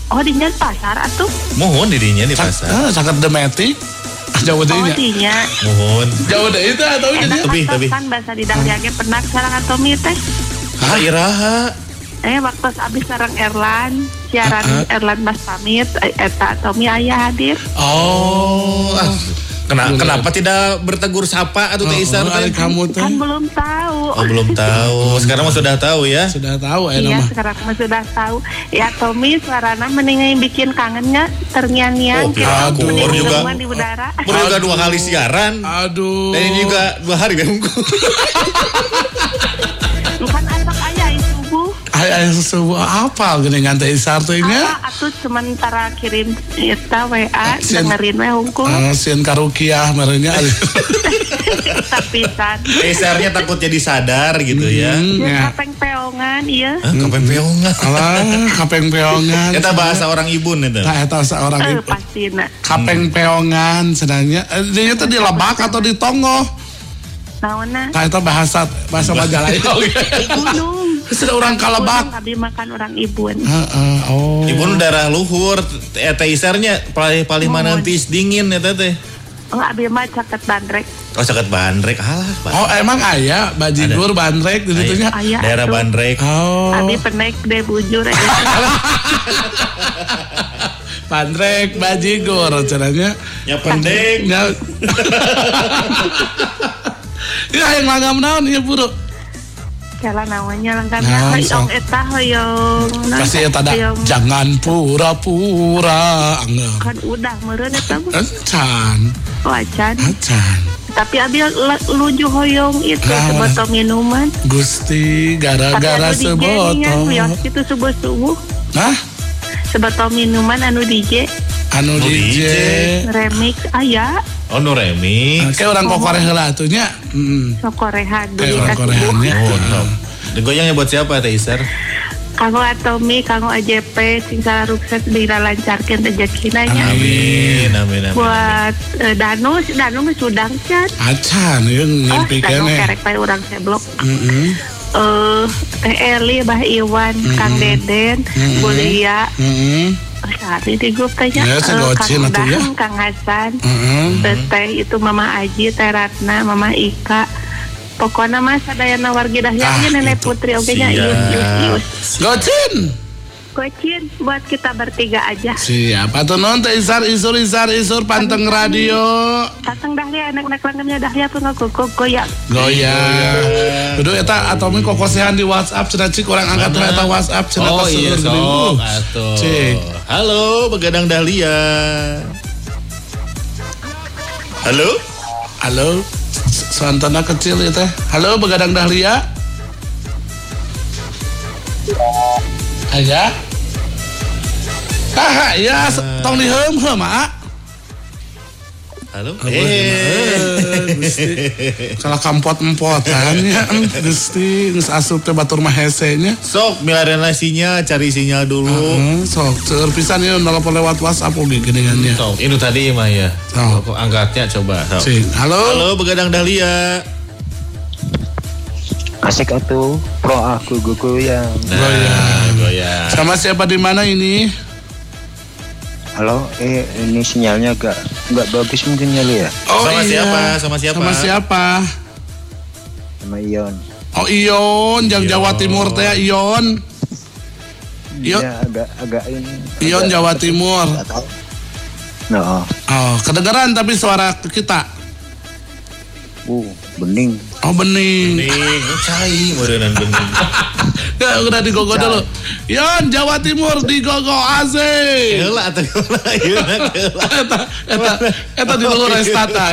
Oh dinya pasar atuh. Mohon dirinya di pasar. Sangat demetik. Jauh deh Oh dinya. Mohon. Jauh deh itu atau Enak jadi. Tapi. kan bahasa di Dahlia ge pernah sareng Atomi teh. Ah, iraha. Waktu abis sareng Erlan, siaran Erlan Mas pamit, eta Atomi aya hadir. Oh. Kenapa tidak bertegur sapa atau Teh Isar teh? Kamu teh. Kan belum tahu. Oh, belum tahu. Sekarang mah sudah tahu ya. Sudah tahu Iya, mah. sekarang mah sudah tahu. Ya Tommy suarana mendingan bikin kangennya terngiang-ngiang Oh, gitu. Pur juga di udara. Pur juga 2 kali siaran. Aduh. Dan ini juga 2 hari bengku. Bukan anak ayah subuh. Ayah subuh apa geuningan Teh Isar teh nya? Atuh sementara kirim eta WA dengerin we hungkul. Sieun karukiah merenya. Tapisan. Isarnya takut jadi sadar gitu ya. Ya kapeng peongan ieu. Kapeng peongan. Alah, kapeng peongan. Eta bahasa orang Ibun eta. Eta seorang ibu. Pastina. Kapeng peongan sebenarnya. Dia teh di Lebak atau di Tongo? Naonna? Eta bahasa Majalaya. Gunung. Sudah orang Kalebak. Abi makan orang Ibun. Oh. Ibun darah luhur. Eta Isarnya paling mana tis dingin eta teh. Oh, abi mah caket bandrek. Oh, caket bandrek. Alah. Oh, emang aya bajigur bandrek di situ nya. Daerah bandrek. Oh. Abi penek deh bujur aja. Bandrek bajigur caranya. Ya pendek. Ya. Ya yang langgam naon ieu buru. Jalan namanya langkahnya hoyong eta hoyong. Pasti eta da jangan pura-pura anggar. Kan udah meureun eta mah. Encan. Oh acan. Acan. Tapi abi luju hoyong itu sebotol minuman. Gusti gara-gara sebotol. Itu subuh-subuh. Hah? Sebotol minuman anu DJ. Anu DJ. Remix aya. Oh, nu remix. Kayak orang kokoreh heula atuh nya. Sokorehan kayak orang korehannya. Oh, digoyangnya buat siapa Teh Isar? Kanggo Atomi, kanggo AJP, sing sarukses bila lancarkeun rezekina nya. Amin. Buat Danu sudang cat. Acan yeung ngimpi Danu keneh. kerek bae urang seblok. Teh Eli, Bah Iwan, Kang Deden, Bulia. Sehari di grup tanya Kang Dahang, Kang Hasan, Teh itu Mama Aji, Teh Ratna, Mama Ika. Pokoknya mas sadayana wargi Dahyanya Nenek Putri oke-nya Ius. Gocin buat kita bertiga aja. Siap. Atuh non Teh Isar panteng radio. Datang Dahlia enak-enak langgengnya Dahlia tuh goyang. Kudu eta Atomi kokosehan di WhatsApp cenah cik urang angkat eta WhatsApp cenah pas iya sok atuh. Cik. Halo Begadang Dahlia. Halo. Santana kecil ya teh. Halo Begadang Dahlia. Aya. Ya tong diheum-heum Halo. Gusti. Salah kampot-empotan ya Gusti geus asup teh batur mah hese nya. Sok milarian sinyal, cari sinyal dulu. Sok keur pisan ieu nelpon lewat WhatsApp oge geningannya. Sok, itu tadi mah ya. Sok angkatnya coba. Sok. Halo Begadang Dahlia. Asik atuh, pro aku goyang. Goyang. Sama siapa di mana ini? Halo, ini sinyalnya enggak bagus mungkin ya lu ya. Oh, Sama siapa? Sama Ion. Oh Ion, yang Jawa Timur teh Ion. Iya, agak ini. Ion Jawa Timur. No. Oh, kedengeran tapi suara kita. Bening. Oh, bening. Cai, modelan bening. Ya udah digogo dulu. Ion Jawa Timur digogo asik. Heula atuh. Eta di luar restata.